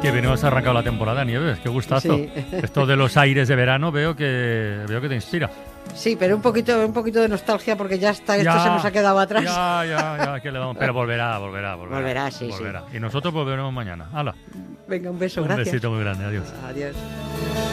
Que bien has arrancado la temporada, Nieves, qué gustazo. Sí. Esto de los aires de verano veo que te inspira. Sí, pero un poquito de nostalgia porque ya está, esto se nos ha quedado atrás. Ya, que le vamos. Pero volverá. Volverá, sí. Y nosotros volveremos mañana. ¡Hala! Venga, un beso, Un gracias. besito muy grande, adiós. Adiós.